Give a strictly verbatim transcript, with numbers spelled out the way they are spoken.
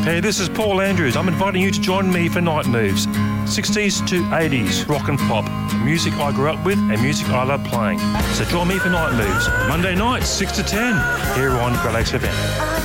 Hey, this is Paul Andrews. I'm inviting you to join me for Night Moves. sixties to eighties, rock and pop. Music I grew up with and music I love playing. So join me for Night Moves. Monday nights, six to ten, here on Great Lakes F M.